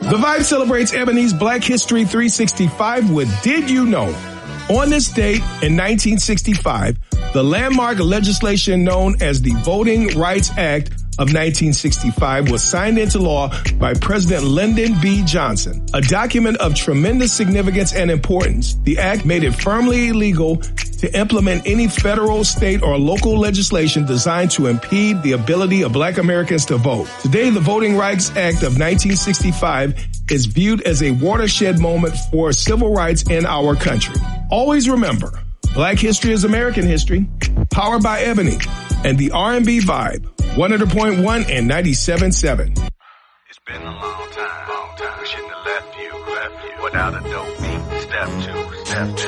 The Vibe celebrates Ebony's Black History 365 with Did You Know? On this date in 1965, the landmark legislation known as the Voting Rights Act of 1965 was signed into law by President Lyndon B. Johnson, a document of tremendous significance and importance. The act made it firmly illegal to implement any federal, state, or local legislation designed to impede the ability of Black Americans to vote. Today, the Voting Rights Act of 1965 is viewed as a watershed moment for civil rights in our country. Always remember, Black history is American history, powered by Ebony and the R&B Vibe, 100.1 and 97.7. It's been a long time. We shouldn't have left you without a dope beat. Step two.